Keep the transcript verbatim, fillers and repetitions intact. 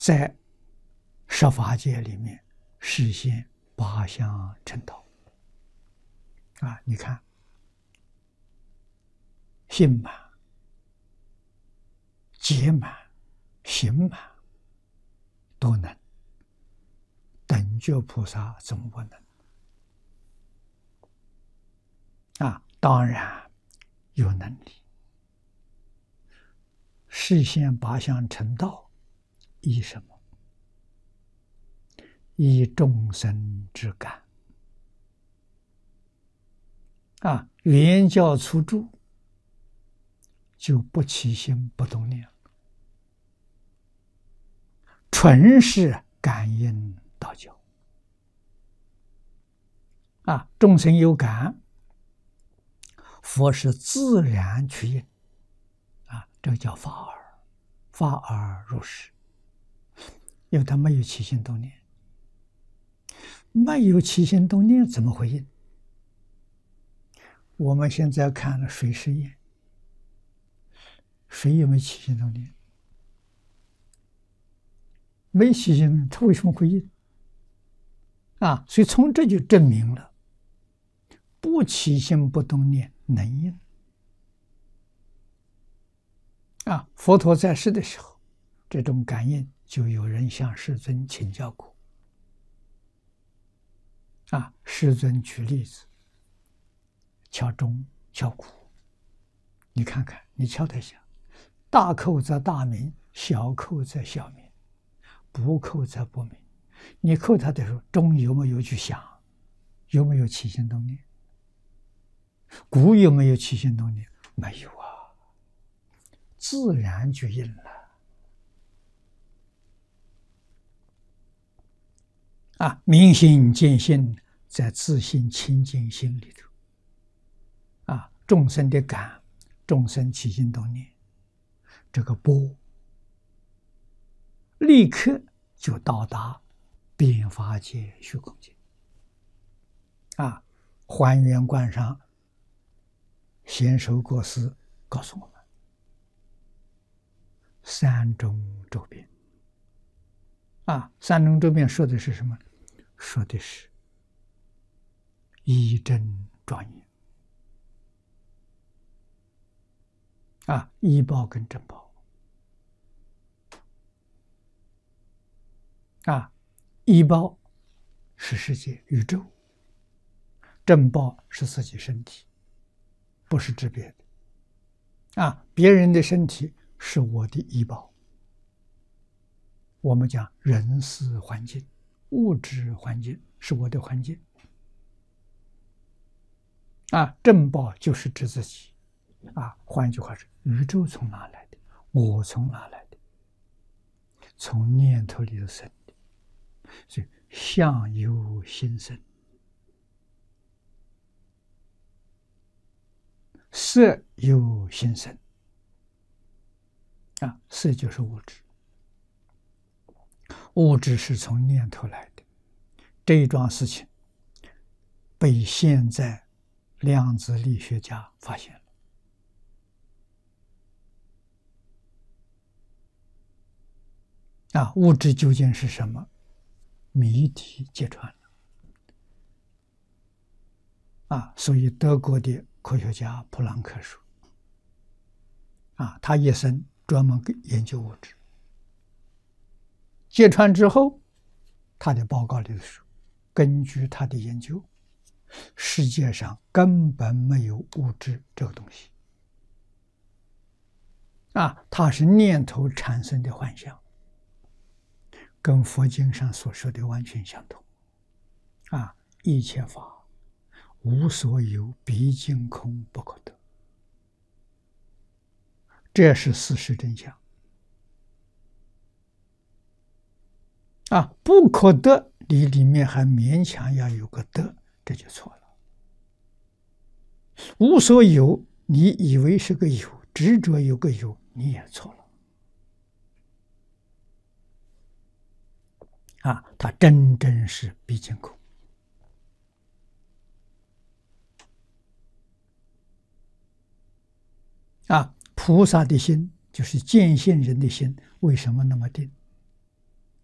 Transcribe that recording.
在十法界里面实现八相成道。啊，你看，心满、结满、行满都能，等觉菩萨怎么不能？啊，当然有能力。实现八相成道，依什么？依众生之感。啊，圆教初住，就不起心不动念，纯是感应道教。啊，众生有感，佛是自然去应。啊，这个叫法尔，法尔如是，因为他没有起心动念，没有起心动念怎么会应？我们现在看了水实验，水有没有起心动念？没起心，它为什么会应？啊，所以从这就证明了，不起心不动念能应。啊，佛陀在世的时候，这种感应就有人向世尊请教过。啊，世尊举例子，敲钟、敲鼓，你看看，你敲得响，大叩则大鸣，小叩则小鸣，不叩则不鸣。你叩它的时候，钟有没有去响？有没有起心动念？鼓有没有起心动念？没有啊，自然就应了。啊，明心见性，在自信清净心里头。啊，众生的感，众生起心动念，这个波立刻就到达遍法界虚空界。啊，还原观上贤首国师告诉我们，三种周遍。啊，三种周遍说的是什么？说的是一真庄严。啊，依报跟正报。啊，依报是世界宇宙，正报是自己身体，不是指别的。啊，别人的身体是我的依报。我们讲人事环境、物质环境是我的环境。啊，正报就是指自己。啊，换一句话是，宇宙从哪来的？我从哪来的？从念头里头生的。所以相由心生，色由心生。啊，色就是物质，物质是从念头来的。这一桩事情被现在量子力学家发现了。啊，物质究竟是什么？谜题揭穿了。啊，所以德国的科学家普朗克说，啊，他一生专门研究物质。揭穿之后，他的报告里头说，根据他的研究，世界上根本没有物质这个东西。啊，它是念头产生的幻象。跟佛经上所说的完全相同。啊，一切法无所有，毕竟空，不可得。这是事实真相。啊，不可得，你里面还勉强要有个得，这就错了。无所有，你以为是个有，执着有个有，你也错了。啊，它真正是毕竟空。啊，菩萨的心就是见性人的心，为什么那么定？